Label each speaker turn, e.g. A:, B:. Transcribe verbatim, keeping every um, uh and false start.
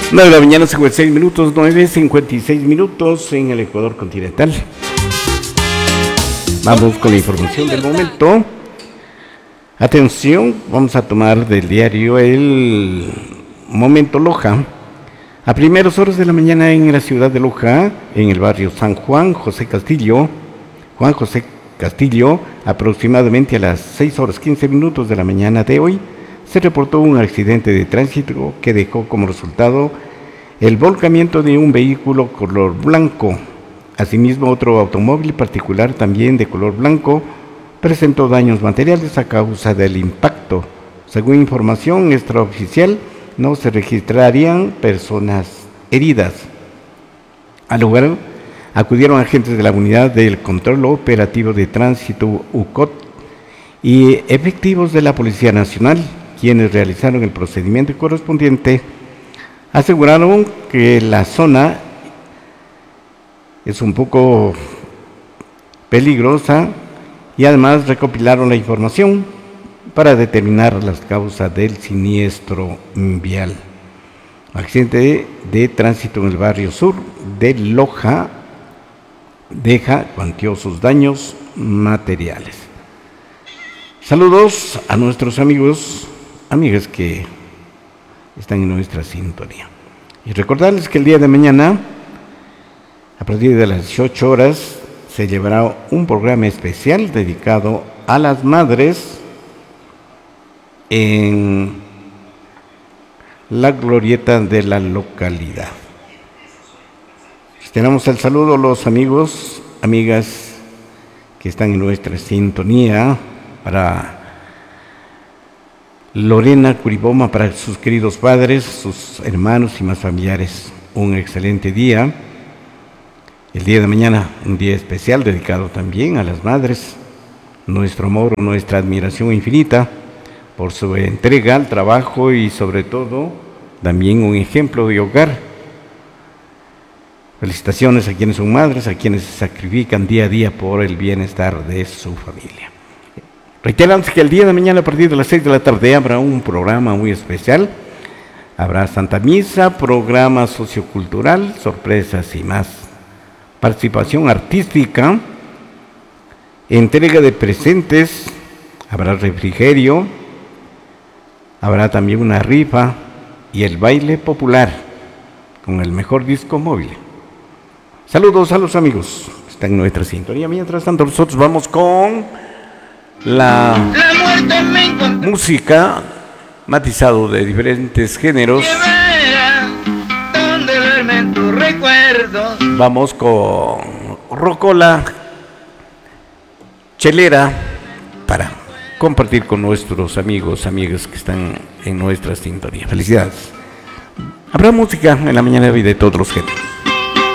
A: nueve de la mañana, cincuenta y seis minutos, nueve cincuenta y seis minutos en el Ecuador continental. Vamos con la información del momento. Atención, vamos a tomar del diario El Momento Loja. A primeras horas de la mañana en la ciudad de Loja, en el barrio San Juan José Castillo, Juan José Castillo, aproximadamente a las seis horas quince minutos de la mañana de hoy, se reportó un accidente de tránsito que dejó como resultado el volcamiento de un vehículo color blanco. Asimismo, otro automóvil particular también de color blanco presentó daños materiales a causa del impacto. Según información extraoficial, no se registrarían personas heridas. Al lugar acudieron agentes de la Unidad del Control Operativo de Tránsito U C O T y efectivos de la Policía Nacional, quienes realizaron el procedimiento correspondiente. Aseguraron que la zona es un poco peligrosa y además recopilaron la información para determinar las causas del siniestro vial. Accidente de, de tránsito en el barrio sur de Loja deja cuantiosos daños materiales. Saludos a nuestros amigos, amigas que están en nuestra sintonía. Y recordarles que el día de mañana, a partir de las dieciocho horas, se llevará un programa especial dedicado a las madres en la glorieta de la localidad. Tenemos el saludo a los amigos, amigas que están en nuestra sintonía, para Lorena Curiboma, para sus queridos padres, sus hermanos y más familiares. Un excelente día. El día de mañana, un día especial dedicado también a las madres. Nuestro amor, nuestra admiración infinita por su entrega al trabajo y sobre todo también un ejemplo de hogar. Felicitaciones a quienes son madres, a quienes se sacrifican día a día por el bienestar de su familia. Reiteramos que el día de mañana a partir de las seis de la tarde habrá un programa muy especial. Habrá Santa Misa, programa sociocultural, sorpresas y más. Participación artística, entrega de presentes, habrá refrigerio, habrá también una rifa y el baile popular con el mejor disco móvil. Saludos a los amigos que están en nuestra sintonía. Mientras tanto, nosotros vamos con la, la música matizado de diferentes géneros. Vamos con rocola chelera para compartir con nuestros amigos, amigas que están en nuestra sintonía. Felicidades. Habrá música en la mañana de hoy de todos los géneros.